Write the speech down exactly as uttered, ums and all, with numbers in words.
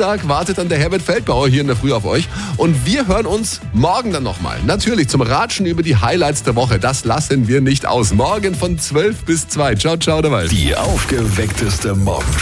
Dienstag wartet dann der Herbert Feldbauer hier in der Früh auf euch. Und wir hören uns morgen dann nochmal. Natürlich zum Ratschen über die Highlights der Woche. Das lassen wir nicht aus. Morgen von zwölf bis zwei. Ciao, ciao, derweil. Die aufgeweckteste Morgenshow.